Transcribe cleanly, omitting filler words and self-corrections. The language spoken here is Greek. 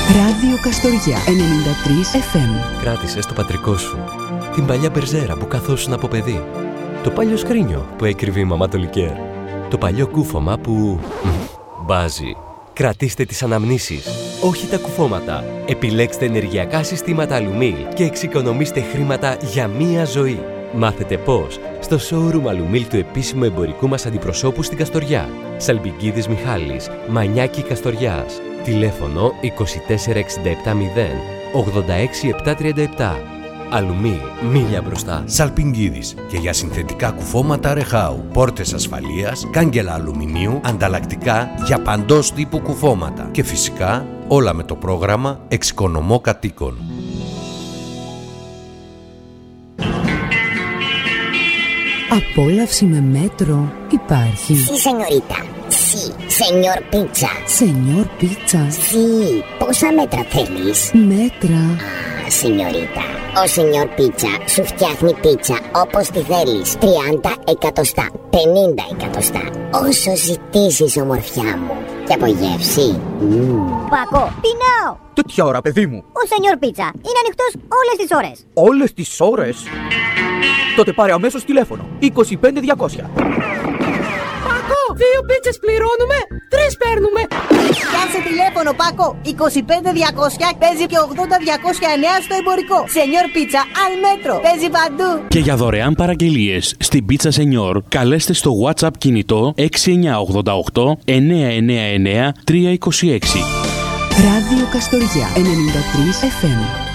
Ράδιο Καστοριά 93 FM. Κράτησες το πατρικό σου, την παλιά μπερζέρα που καθόσουν από παιδί, το παλιό σκρίνιο που έκρυβε η μαμά το λικέρ, το παλιό κούφωμα που μπάζει. Κρατήστε τις αναμνήσεις, όχι τα κουφώματα. Επιλέξτε ενεργειακά συστήματα Αλουμίλ και εξοικονομήστε χρήματα για μία ζωή. Μάθετε πώς στο showroom Αλουμίλ του επίσημου εμπορικού μας αντιπροσώπου στην Καστοριά. Σαλπικίδης Μιχάλης, Μανιάκη Καστοριάς. Τηλέφωνο 24670 86737. Αλουμίλ, μίλια μπροστά. Σαλπιγγίδης και για συνθετικά κουφώματα Ρεχάου. Πόρτες ασφαλείας, κάγκελα αλουμινίου, ανταλλακτικά για παντός τύπου κουφώματα. Και φυσικά όλα με το πρόγραμμα Εξοικονομώ Κατοίκων. Απόλαυση με μέτρο υπάρχει. Sí, señorita. Sí, señor pizza. Señor pizza. Sí, πόσα μέτρα θέλεις? Μέτρα. Señorita, ο señor pizza σου φτιάχνει πίτσα όπως τη θέλεις. 30 εκατοστά, 50 εκατοστά. Όσο ζητήσεις, ομορφιά μου. Και από γεύση. Πακό, πεινάω. Τέτοια ώρα, παιδί μου. Ο señor pizza είναι ανοιχτός όλες τις ώρες. Όλες τις ώρες? Τότε πάρε αμέσως τηλέφωνο. 25200. Πάκο, 2 πίτσες πληρώνουμε, 3 παίρνουμε. Πιάσε τηλέφωνο, Πάκο. 25200 παίζει και 80209 στο εμπορικό. Señor pizza, al metro. Παίζει παντού. Και για δωρεάν παραγγελίες στην Pizza Señor, καλέστε στο WhatsApp κινητό 6988 999 326. Ράδιο Καστοριά 93 FM.